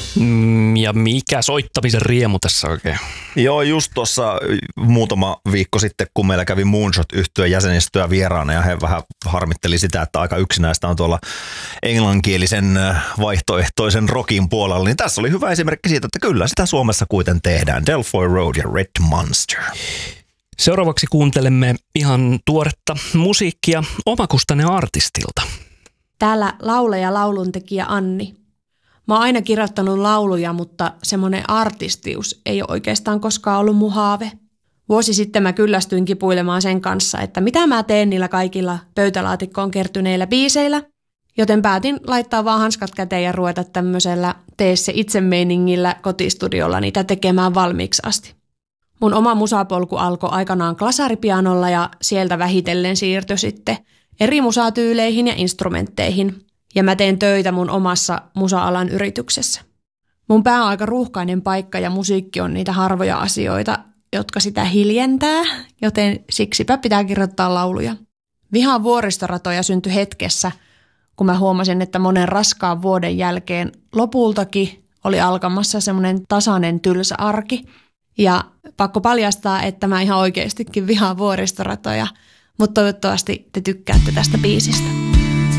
Ja mikä soittamisen riemu tässä oikein? Joo, just tuossa muutama viikko sitten, kun meillä kävi Moonshot-yhtyön jäsenistöä vieraana ja he vähän harmitteli sitä, että aika yksinäistä on tuolla englanninkielisen vaihtoehtoisen rockin puolella, niin tässä oli hyvä esimerkki siitä, että kyllä sitä Suomessa kuiten tehdään. Delfoy Road ja Red Monster. Seuraavaksi kuuntelemme ihan tuoretta musiikkia omakustanne-artistilta. Täällä laulaja lauluntekijä Anni. Mä oon aina kirjoittanut lauluja, mutta semmoinen artistius ei ole oikeastaan koskaan ollut mun haave. Vuosi sitten mä kyllästyin kipuilemaan sen kanssa, että mitä mä teen niillä kaikilla pöytälaatikkoon kertyneillä biiseillä, joten päätin laittaa vaan hanskat käteen ja ruveta tämmöisellä tee se itse meiningillä kotistudiolla niitä tekemään valmiiksi asti. Mun oma musapolku alkoi aikanaan glasaripianolla ja sieltä vähitellen siirtyi sitten eri musatyyleihin ja instrumentteihin. Ja mä teen töitä mun omassa musa-alan yrityksessä. Mun pää on aika ruuhkainen paikka ja musiikki on niitä harvoja asioita, jotka sitä hiljentää, joten siksipä pitää kirjoittaa lauluja. Vihaan vuoristoratoja syntyi hetkessä, kun mä huomasin, että monen raskaan vuoden jälkeen lopultakin oli alkamassa semmoinen tasainen tylsä arki. Ja pakko paljastaa, että mä ihan oikeastikin vihaan vuoristoratoja, mutta toivottavasti te tykkäätte tästä biisistä.